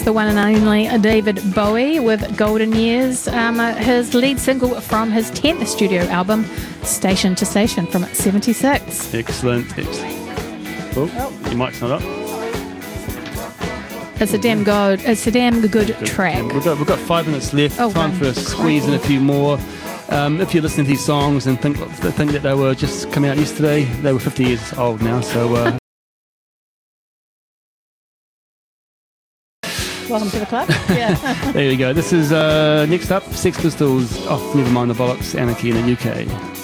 the one and only David Bowie with Golden Years, his lead single from his 10th studio album, Station to Station, from 76. Excellent. Oh, your mic's not up. It's a damn good track. We've got 5 minutes left. Time for a squeeze in a few more. If you're listening to these songs and think that they were just coming out yesterday, they were 50 years old now, so... Welcome to the club. Yeah. There you go. This is, next up, Sex Pistols off Nevermind the Bollocks, Anarchy in the UK.